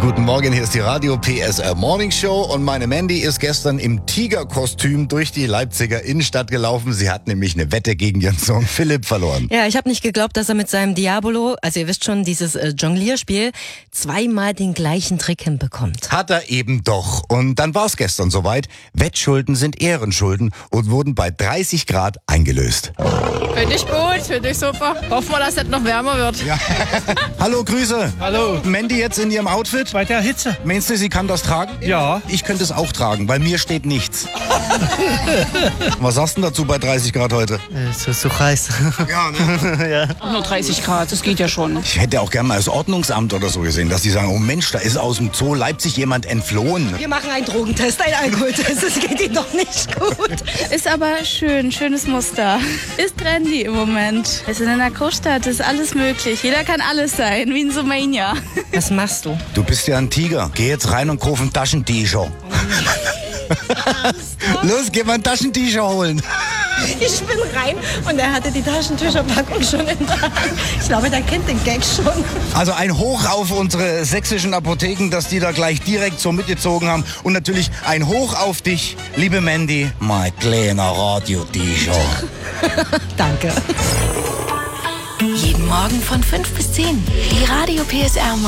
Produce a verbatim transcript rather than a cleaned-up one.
Guten Morgen, hier ist die Radio P S R Morning Show und meine Mandy ist gestern im Tigerkostüm durch die Leipziger Innenstadt gelaufen. Sie hat nämlich eine Wette gegen ihren Sohn Philipp verloren. Ja, ich habe nicht geglaubt, dass er mit seinem Diabolo, also ihr wisst schon, dieses äh, Jonglierspiel, zweimal den gleichen Trick hinbekommt. Hat er eben doch. Und dann war es gestern soweit. Wettschulden sind Ehrenschulden und wurden bei dreißig Grad eingelöst. Finde ich gut, finde ich super. Hoffen wir, dass es noch wärmer wird. Ja. Hallo, Grüße. Hallo. Mandy jetzt in ihrem Outfit. Bei der Hitze? Meinst du, sie kann das tragen? Ja. Ich könnte es auch tragen, weil mir steht nichts. Was sagst du denn dazu bei dreißig Grad heute? Es ist so heiß. Ja, ne? Ja. Nur dreißig Grad, das geht ja schon. Ich hätte auch gerne mal das Ordnungsamt oder so gesehen, dass die sagen, oh Mensch, da ist aus dem Zoo Leipzig jemand entflohen. Wir machen einen Drogentest, einen Alkoholtest, das geht Ihnen doch nicht gut. Ist aber schön, schönes Muster. Ist trendy im Moment. Wir sind in einer Großstadt, ist alles möglich. Jeder kann alles sein, wie in Sumania. Was machst du? Du bist ja ein Tiger. Geh jetzt rein und kauf ein Taschentücher. Los, geh mal ein Taschentücher holen. Ich bin rein und er hatte die Taschentücherpackung schon in der Hand. Ich glaube, der kennt den Gag schon. Also ein Hoch auf unsere sächsischen Apotheken, dass die da gleich direkt so mitgezogen haben. Und natürlich ein Hoch auf dich, liebe Mandy, mein kleiner Radio-T-Shirt. Danke. Jeden Morgen von fünf bis zehn. Die Radio P S R